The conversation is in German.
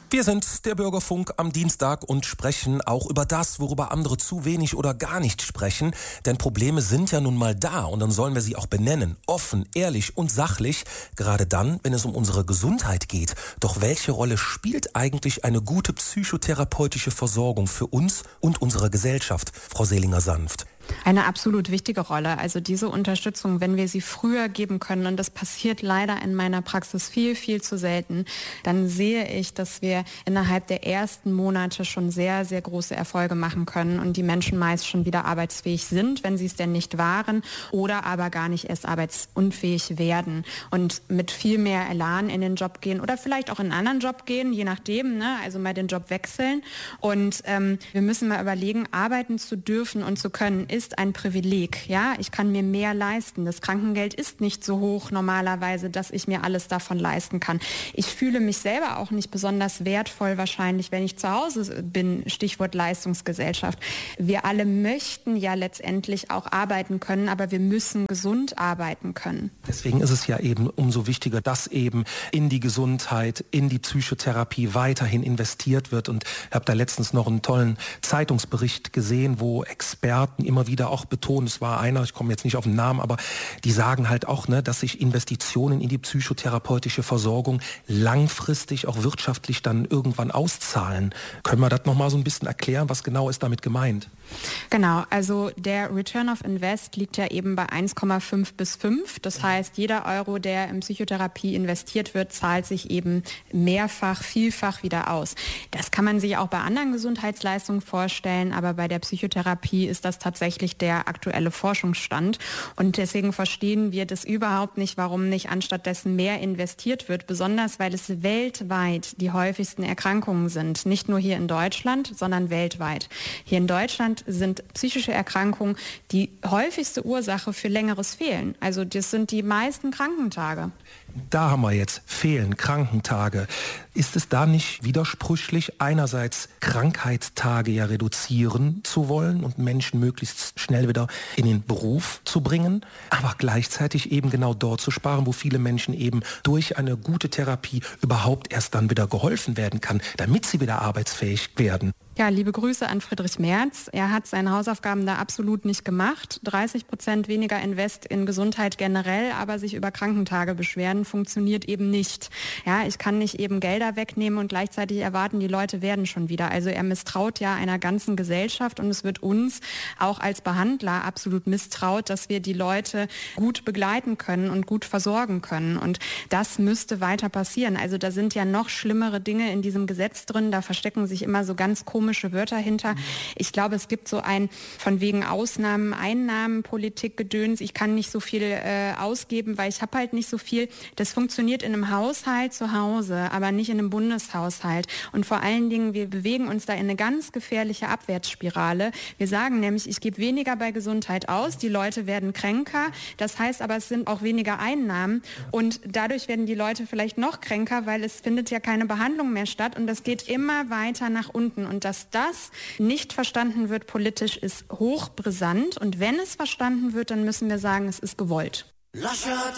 Wir sind der Bürgerfunk am Dienstag und sprechen auch über das, worüber andere zu wenig oder gar nicht sprechen. Denn Probleme sind ja nun mal da und dann sollen wir sie auch benennen. Offen, ehrlich und sachlich. Gerade dann, wenn es um unsere Gesundheit geht. Doch welche Rolle spielt eigentlich eine gute psychotherapeutische Versorgung für uns und unsere Gesellschaft? Frau Selinger-Sanft. Eine absolut wichtige Rolle. Also diese Unterstützung, wenn wir sie früher geben können, und das passiert leider in meiner Praxis viel, viel zu selten, dann sehe ich, dass wir innerhalb der ersten Monate schon sehr, sehr große Erfolge machen können und die Menschen meist schon wieder arbeitsfähig sind, wenn sie es denn nicht waren oder aber gar nicht erst arbeitsunfähig werden und mit viel mehr Elan in den Job gehen oder vielleicht auch in einen anderen Job gehen, je nachdem, ne? Also mal den Job wechseln. Und wir müssen mal überlegen, arbeiten zu dürfen und zu können, ist ein Privileg. Ja, ich kann mir mehr leisten. Das Krankengeld ist nicht so hoch normalerweise, dass ich mir alles davon leisten kann. Ich fühle mich selber auch nicht besonders wertvoll wahrscheinlich, wenn ich zu Hause bin, Stichwort Leistungsgesellschaft. Wir alle möchten ja letztendlich auch arbeiten können, aber wir müssen gesund arbeiten können. Deswegen ist es ja eben umso wichtiger, dass eben in die Gesundheit, in die Psychotherapie weiterhin investiert wird. Und ich habe da letztens noch einen tollen Zeitungsbericht gesehen, wo Experten immer wieder auch betonen, es war einer, ich komme jetzt nicht auf den Namen, aber die sagen halt auch, ne, dass sich Investitionen in die psychotherapeutische Versorgung langfristig auch wirtschaftlich dann irgendwann auszahlen. Können wir das nochmal so ein bisschen erklären, was genau ist damit gemeint? Genau, also der Return of Invest liegt ja eben bei 1,5 bis 5. Das heißt, jeder Euro, der in Psychotherapie investiert wird, zahlt sich eben mehrfach, vielfach wieder aus. Das kann man sich auch bei anderen Gesundheitsleistungen vorstellen, aber bei der Psychotherapie ist das tatsächlich der aktuelle Forschungsstand. Und deswegen verstehen wir das überhaupt nicht, warum nicht anstatt dessen mehr investiert wird, besonders weil es weltweit die häufigsten Erkrankungen sind. Nicht nur hier in Deutschland, sondern weltweit. Hier in Deutschland sind psychische Erkrankungen die häufigste Ursache für längeres Fehlen. Also das sind die meisten Krankentage. Da haben wir jetzt Fehlen, Krankentage. Ist es da nicht widersprüchlich, einerseits Krankheitstage ja reduzieren zu wollen und Menschen möglichst schnell wieder in den Beruf zu bringen, aber gleichzeitig eben genau dort zu sparen, wo viele Menschen eben durch eine gute Therapie überhaupt erst dann wieder geholfen werden kann, damit sie wieder arbeitsfähig werden? Ja, liebe Grüße an Friedrich Merz. Er hat seine Hausaufgaben da absolut nicht gemacht. 30% weniger Invest in Gesundheit generell, aber sich über Krankentage beschweren, funktioniert eben nicht. Ja, ich kann nicht eben Gelder wegnehmen und gleichzeitig erwarten, die Leute werden schon wieder. Also er misstraut ja einer ganzen Gesellschaft und es wird uns auch als Behandler absolut misstraut, dass wir die Leute gut begleiten können und gut versorgen können. Und das müsste weiter passieren. Also da sind ja noch schlimmere Dinge in diesem Gesetz drin. Da verstecken sich immer so ganz komische Wörter hinter. Ich glaube, es gibt so ein von wegen Ausnahmen, Einnahmenpolitik Gedöns. Ich kann nicht so viel ausgeben, weil ich habe halt nicht so viel. Das funktioniert in einem Haushalt zu Hause, aber nicht in einem Bundeshaushalt. Und vor allen Dingen, wir bewegen uns da in eine ganz gefährliche Abwärtsspirale. Wir sagen nämlich, ich gebe weniger bei Gesundheit aus, die Leute werden kränker. Das heißt aber, es sind auch weniger Einnahmen und dadurch werden die Leute vielleicht noch kränker, weil es findet ja keine Behandlung mehr statt und das geht immer weiter nach unten. Und dass das nicht verstanden wird politisch, ist hochbrisant. Und wenn es verstanden wird, dann müssen wir sagen, es ist gewollt.